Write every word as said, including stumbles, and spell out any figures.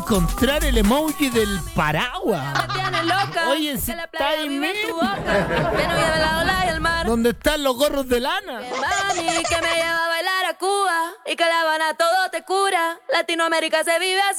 encontrar el emoji del paraguas. Me tienes loca. Oye, si que la está playa ahí vive en tu mismo. boca. Que no lleve la ola y el mar. ¿Dónde están los gorros de lana? Que mami, que me lleva a bailar a Cuba. Y que La Habana todo te cura. Latinoamérica se vive así.